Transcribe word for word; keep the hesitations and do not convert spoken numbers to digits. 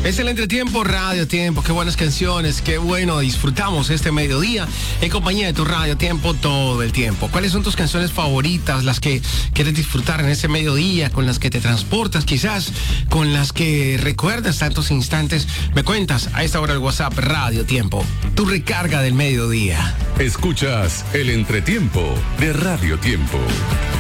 Es el entretiempo, Radio Tiempo, qué buenas canciones, qué bueno, disfrutamos este mediodía en compañía de tu Radio Tiempo todo el tiempo. ¿Cuáles son tus canciones favoritas, las que quieres disfrutar en ese mediodía, con las que te transportas quizás, con las que recuerdas tantos instantes? Me cuentas a esta hora el WhatsApp Radio Tiempo, tu recarga del mediodía. Escuchas el entretiempo de Radio Tiempo.